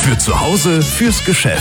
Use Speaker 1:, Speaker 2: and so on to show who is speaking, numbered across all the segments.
Speaker 1: Für zu Hause, fürs Geschäft.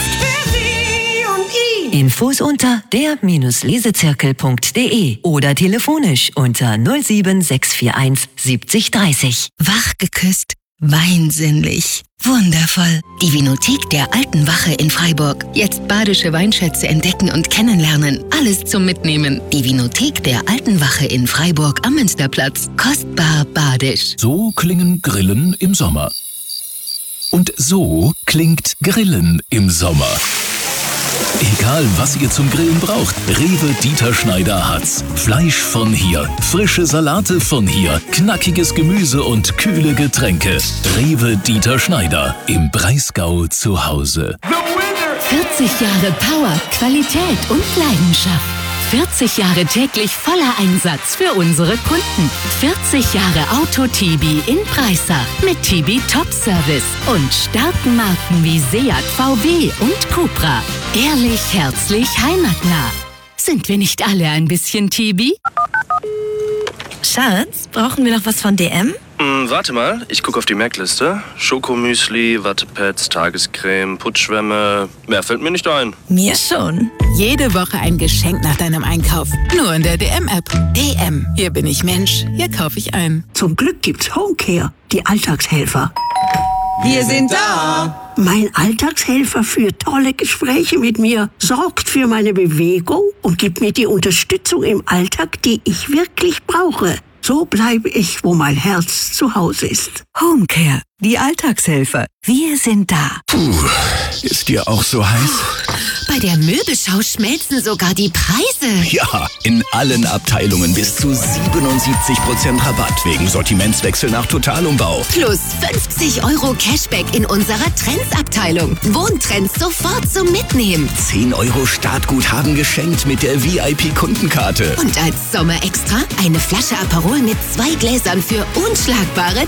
Speaker 2: Infos unter der-lesezirkel.de oder telefonisch unter 07 641 70 30.
Speaker 3: Wach geküsst, weinsinnlich, wundervoll. Die Vinothek der Alten Wache in Freiburg. Jetzt badische Weinschätze entdecken und kennenlernen. Alles zum Mitnehmen. Die Vinothek der Alten Wache in Freiburg am Münsterplatz. Kostbar badisch.
Speaker 1: So klingen Grillen im Sommer. Und so klingt Grillen im Sommer. Egal, was ihr zum Grillen braucht, Rewe Dieter Schneider hat's. Fleisch von hier, frische Salate von hier, knackiges Gemüse und kühle Getränke. Rewe Dieter Schneider im Breisgau zu Hause.
Speaker 3: 40 Jahre Power, Qualität und Leidenschaft. 40 Jahre täglich voller Einsatz für unsere Kunden. 40 Jahre Auto-Tibi in Breisach mit Tibi Top Service und starken Marken wie Seat, VW und Cupra. Ehrlich, herzlich, heimatnah. Sind wir nicht alle ein bisschen Tibi?
Speaker 4: Schatz, brauchen wir noch was von DM?
Speaker 5: Warte mal, ich gucke auf die Merkliste. Schokomüsli, Wattepads, Tagescreme, Putzschwämme. Mehr fällt mir nicht ein.
Speaker 4: Mir schon.
Speaker 6: Jede Woche ein Geschenk nach deinem Einkauf. Nur in der DM-App. DM. Hier bin ich Mensch. Hier kaufe ich ein.
Speaker 7: Zum Glück gibt's Homecare, die Alltagshelfer.
Speaker 8: Wir sind da.
Speaker 7: Mein Alltagshelfer führt tolle Gespräche mit mir, sorgt für meine Bewegung und gibt mir die Unterstützung im Alltag, die ich wirklich brauche. So bleibe ich, wo mein Herz zu Hause ist.
Speaker 2: Homecare, die Alltagshelfer. Wir sind da.
Speaker 1: Puh, ist dir auch so heiß?
Speaker 3: Bei der Möbelschau schmelzen sogar die Preise.
Speaker 1: Ja, in allen Abteilungen bis zu 77% Rabatt wegen Sortimentswechsel nach Totalumbau.
Speaker 3: Plus 50 € Cashback in unserer Trends-Abteilung. Wohntrends sofort zum Mitnehmen.
Speaker 1: 10 € Startguthaben geschenkt mit der VIP-Kundenkarte.
Speaker 3: Und als Sommerextra eine Flasche Aperol mit 2 Gläsern für unschlagbare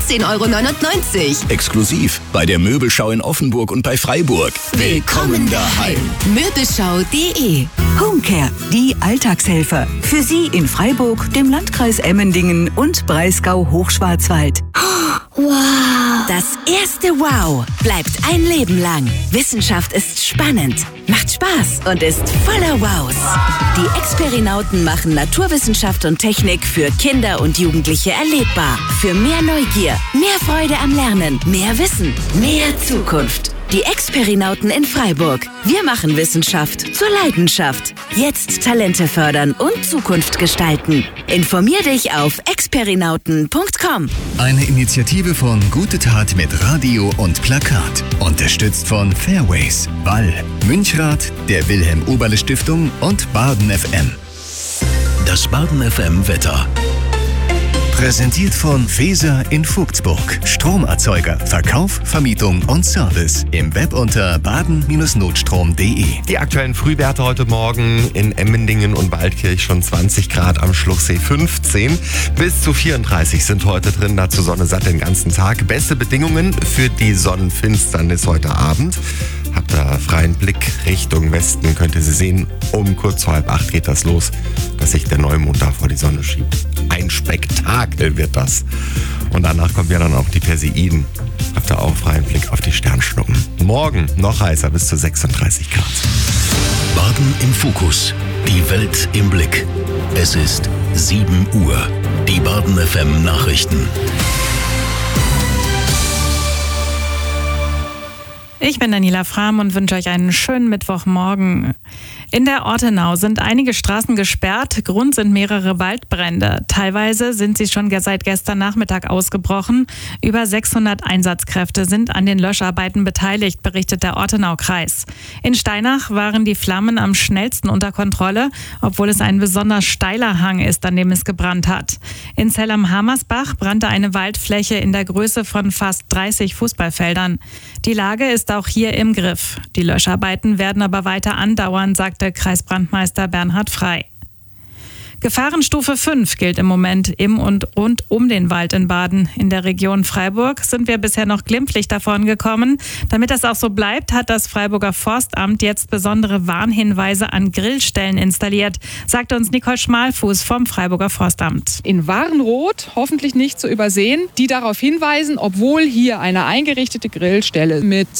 Speaker 3: 13,99 €.
Speaker 1: Exklusiv bei der Möbelschau in Offenburg und bei Freiburg.
Speaker 3: Willkommen daheim. Möbelschau.de.
Speaker 2: Homecare, die Alltagshelfer. Für Sie in Freiburg, dem Landkreis Emmendingen und Breisgau-Hochschwarzwald.
Speaker 3: Wow.
Speaker 2: Das erste Wow bleibt ein Leben lang. Wissenschaft ist spannend, macht Spaß und ist voller Wows. Die Experinauten machen Naturwissenschaft und Technik für Kinder und Jugendliche erlebbar. Für mehr Neugier, mehr Freude am Lernen, mehr Wissen, mehr Zukunft. Die Experinauten in Freiburg. Wir machen Wissenschaft zur Leidenschaft. Jetzt Talente fördern und Zukunft gestalten. Informier dich auf experinauten.com.
Speaker 9: Eine Initiative von Gute Tat mit Radio und Plakat. Unterstützt von Fairways, Ball, Münchrat, der Wilhelm-Oberle-Stiftung und Baden FM.
Speaker 1: Das Baden FM Wetter.
Speaker 9: Präsentiert von Feser in Vogtsburg. Stromerzeuger, Verkauf, Vermietung und Service. Im Web unter baden-notstrom.de.
Speaker 10: Die aktuellen Frühwerte heute Morgen in Emmendingen und Waldkirch schon 20 Grad, am Schluchsee 15. Bis zu 34 sind heute drin, dazu Sonne satt den ganzen Tag. Beste Bedingungen für die Sonnenfinsternis heute Abend. Habt ihr freien Blick Richtung Westen, könnt ihr sie sehen. Um kurz vor 7:30 geht das los, dass sich der Neumond da vor die Sonne schiebt. Ein Spektakel wird das. Und danach kommen ja dann auch die Perseiden. Habt ihr auch freien Blick auf die Sternschnuppen. Morgen noch heißer, bis zu 36 Grad.
Speaker 1: Baden im Fokus. Die Welt im Blick. Es ist 7 Uhr. Die Baden FM Nachrichten.
Speaker 11: Ich bin Daniela Frahm und wünsche euch einen schönen Mittwochmorgen. In der Ortenau sind einige Straßen gesperrt. Grund sind mehrere Waldbrände. Teilweise sind sie schon seit gestern Nachmittag ausgebrochen. Über 600 Einsatzkräfte sind an den Löscharbeiten beteiligt, berichtet der Ortenau-Kreis. In Steinach waren die Flammen am schnellsten unter Kontrolle, obwohl es ein besonders steiler Hang ist, an dem es gebrannt hat. In Zell am Hammersbach brannte eine Waldfläche in der Größe von fast 30 Fußballfeldern. Die Lage ist auch hier im Griff. Die Löscharbeiten werden aber weiter andauern, sagte Kreisbrandmeister Bernhard Frei. Gefahrenstufe 5 gilt im Moment im und rund um den Wald in Baden. In der Region Freiburg sind wir bisher noch glimpflich davon gekommen. Damit das auch so bleibt, hat das Freiburger Forstamt jetzt besondere Warnhinweise an Grillstellen installiert, sagte uns Nicole Schmalfuß vom Freiburger Forstamt.
Speaker 12: In Warnrot, hoffentlich nicht zu übersehen, die darauf hinweisen, obwohl hier eine eingerichtete Grillstelle mit